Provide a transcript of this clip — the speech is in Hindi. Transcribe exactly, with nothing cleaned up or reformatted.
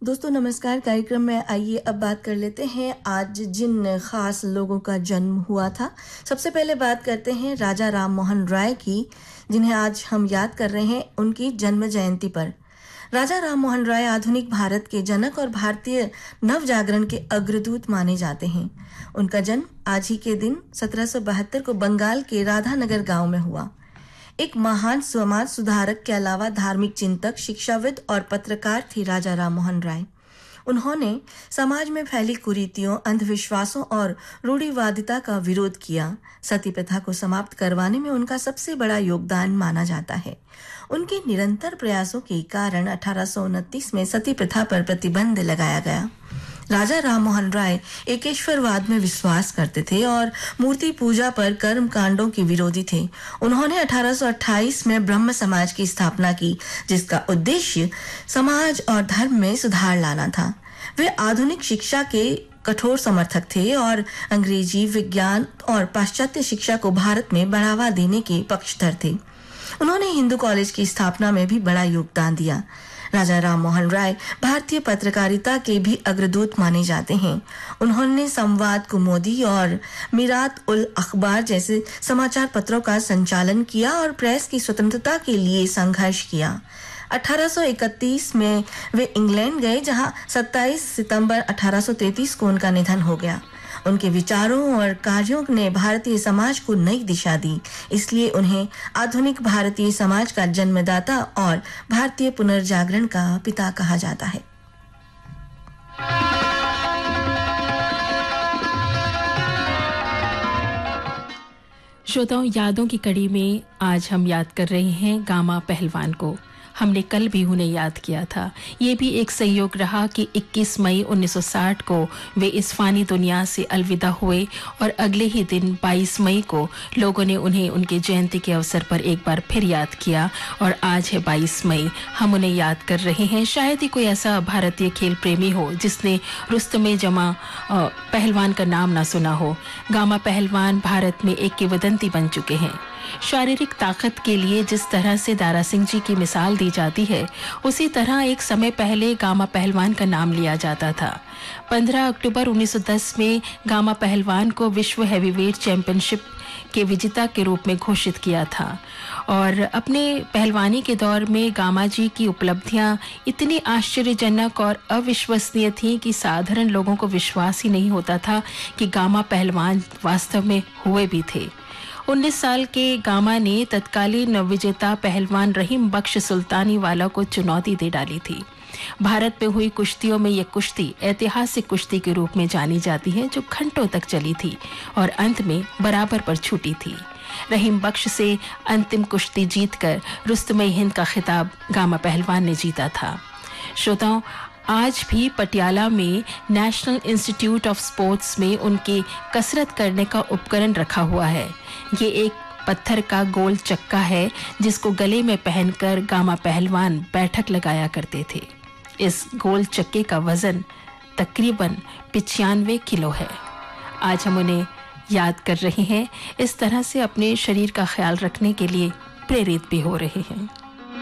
दोस्तों नमस्कार। कार्यक्रम में आइए अब बात कर लेते हैं आज जिन खास लोगों का जन्म हुआ था। सबसे पहले बात करते हैं राजा राम मोहन राय की, जिन्हें आज हम याद कर रहे हैं उनकी जन्म जयंती पर। राजा राम मोहन राय आधुनिक भारत के जनक और भारतीय नव जागरण के अग्रदूत माने जाते हैं। उनका जन्म आज ही के दिन सत्रह सौ बहत्तर को बंगाल के राधानगर गांव में हुआ। एक महान समाज सुधारक के अलावा धार्मिक चिंतक, शिक्षाविद और पत्रकार थे राजा राम मोहन राय। उन्होंने समाज में फैली कुरीतियों, अंधविश्वासों और रूढ़िवादिता का विरोध किया। सती प्रथा को समाप्त करवाने में उनका सबसे बड़ा योगदान माना जाता है। उनके निरंतर प्रयासों के कारण अठारह सौ उनतीस में सती प्रथा पर प्रतिबंध लगाया गया। राजा राम मोहन राय एकेश्वरवाद में विश्वास करते थे और मूर्ति पूजा पर कर्म कांडों के विरोधी थे। उन्होंने अठारह सौ अट्ठाईस में ब्रह्म समाज की स्थापना की, जिसका उद्देश्य समाज और धर्म में सुधार लाना था। वे आधुनिक शिक्षा के कठोर समर्थक थे और अंग्रेजी, विज्ञान और पाश्चात्य शिक्षा को भारत में बढ़ावा देने के पक्षधर थे। उन्होंने हिंदू कॉलेज की स्थापना में भी बड़ा योगदान दिया। राजा राम मोहन राय भारतीय पत्रकारिता के भी अग्रदूत माने जाते हैं। उन्होंने संवाद कुमुदी और मिरात उल अखबार जैसे समाचार पत्रों का संचालन किया और प्रेस की स्वतंत्रता के लिए संघर्ष किया। अठारह सौ इकतीस में वे इंग्लैंड गए, जहां सत्ताईस सितंबर अठारह सौ तैंतीस को उनका निधन हो गया। उनके विचारों और कार्यों ने भारतीय समाज को नई दिशा दी, इसलिए उन्हें आधुनिक भारतीय समाज का जन्मदाता और भारतीय पुनर्जागरण का पिता कहा जाता है। श्रोताओं, यादों की कड़ी में आज हम याद कर रहे हैं गामा पहलवान को। हमने कल भी उन्हें याद किया था। ये भी एक संयोग रहा कि इक्कीस मई उन्नीस सौ साठ को वे इस फानी दुनिया से अलविदा हुए और अगले ही दिन बाईस मई को लोगों ने उन्हें उनके जयंती के अवसर पर एक बार फिर याद किया और आज है बाईस मई, हम उन्हें याद कर रहे हैं। शायद ही कोई ऐसा भारतीय खेल प्रेमी हो जिसने रुस्तमे जमा पहलवान का नाम ना सुना हो। गामा पहलवान भारत में एक किंवदंती बन चुके हैं। शारीरिक ताकत के लिए जिस तरह से दारा सिंह जी की मिसाल दी जाती है, उसी तरह एक समय पहले गामा पहलवान का नाम लिया जाता था। पंद्रह अक्टूबर उन्नीस सौ दस में गामा पहलवान को विश्व हैवीवेट चैंपियनशिप के विजेता के रूप में घोषित किया था और अपने पहलवानी के दौर में गामा जी की उपलब्धियां इतनी आश्चर्यजनक और अविश्वसनीय थीं कि साधारण लोगों को विश्वास ही नहीं होता था कि गामा पहलवान वास्तव में हुए भी थे। उन्नीस साल के गामा ने तत्कालीन विजेता पहलवान रहीम बख्श सुल्तानी वाला को चुनौती दे डाली थी। भारत में हुई कुश्तियों में यह कुश्ती ऐतिहासिक कुश्ती के रूप में जानी जाती है, जो घंटों तक चली थी और अंत में बराबर पर छूटी थी। रहीम बख्श से अंतिम कुश्ती जीतकर रुस्तमे हिंद का खिताब गामा पहलवान ने जीता था। श्रोताओं, आज भी पटियाला में नेशनल इंस्टीट्यूट ऑफ स्पोर्ट्स में उनके कसरत करने का उपकरण रखा हुआ है। ये एक पत्थर का गोल चक्का है जिसको गले में पहनकर गामा पहलवान बैठक लगाया करते थे। इस गोल चक्के का वजन तकरीबन पिचानवे किलो है। आज हम उन्हें याद कर रहे हैं, इस तरह से अपने शरीर का ख्याल रखने के लिए प्रेरित भी हो रहे हैं।